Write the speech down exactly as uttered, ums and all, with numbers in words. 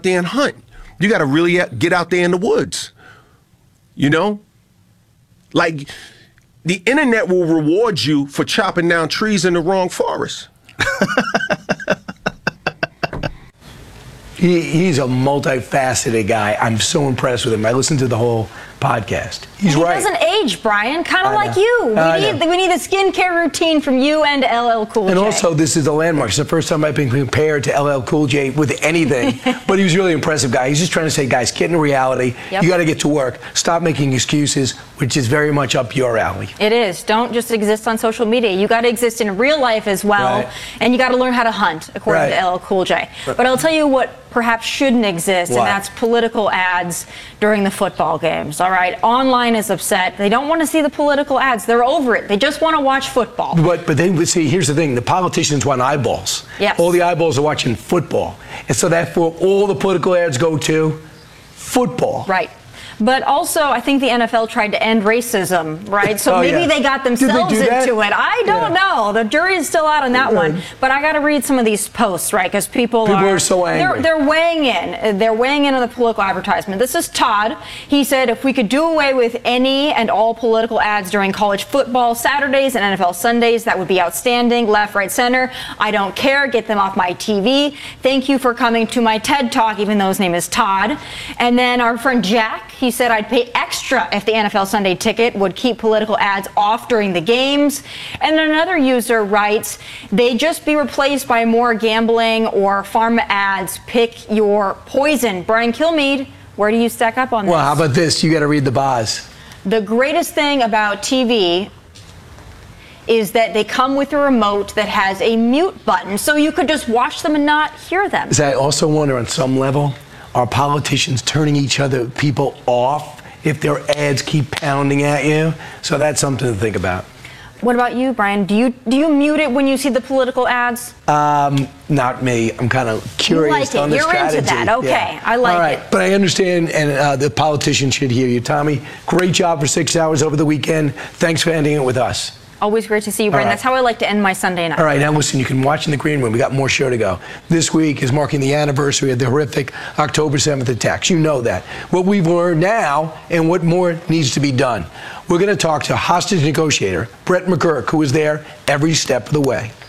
there and hunt. You got to really get out there in the woods. You know? Like, the internet will reward you for chopping down trees in the wrong forest. he, he's a multifaceted guy. I'm so impressed with him. I listened to the whole podcast. He's he right. He doesn't age, Brian, kind of I like know. you. We I need, know. we need a skincare routine from you and L L Cool J. And also, this is a landmark. It's the first time I've been compared to L L Cool J with anything. But he was a really impressive guy. He's just trying to say, guys, get into reality. Yep. You got to get to work. Stop making excuses, which is very much up your alley. It is. Don't just exist on social media. You got to exist in real life as well. Right. And you got to learn how to hunt, according Right. to L L Cool J. Right. But I'll tell you what perhaps shouldn't exist, What? and that's political ads during the football games. All right? Online is upset. They don't want to see the political ads. They're over it. They just want to watch football. But but then see, here's the thing: the politicians want eyeballs. Yes. All the eyeballs are watching football, and so therefore all the political ads go to football. Right. But also, I think the N F L tried to end racism, right? So Oh, maybe yeah. they got Did they themselves do that? into it. I don't Yeah. know. The jury is still out on that Right. one. But I got to read some of these posts, right? Because people, People are, are so angry. They're, they're weighing in. They're weighing in on the political advertisement. This is Todd. He said, if we could do away with any and all political ads during college football Saturdays and N F L Sundays, that would be outstanding. Left, right, center. I don't care. Get them off my T V. Thank you for coming to my TED Talk, even though his name is Todd. And then our friend Jack, he said, I'd pay extra if the N F L Sunday Ticket would keep political ads off during the games. And another user writes, they just be replaced by more gambling or pharma ads. Pick your poison. Brian Kilmeade, where do you stack up on this? Well, how about this? You got to read the Boz. The greatest thing about T V is that they come with a remote that has a mute button, so you could just watch them and not hear them. I also wonder, on some level, are politicians turning each other, people off if their ads keep pounding at you? So that's something to think about. What about you, Brian? Do you do you mute it when you see the political ads? Um, not me. I'm kind of curious You like it. on the You're strategy. into that. Okay, Yeah. I like All right. it. But I understand, and uh, the politicians should hear you. Tommy, great job for six hours over the weekend. Thanks for ending it with us. Always great to see you, Brian. All right. That's how I like to end my Sunday night. All right, now listen, you can watch in the green room. We got more show to go. This week is marking the anniversary of the horrific October seventh attacks. You know that. What we've learned now and what more needs to be done. We're going to talk to hostage negotiator Brett McGurk, who was there every step of the way.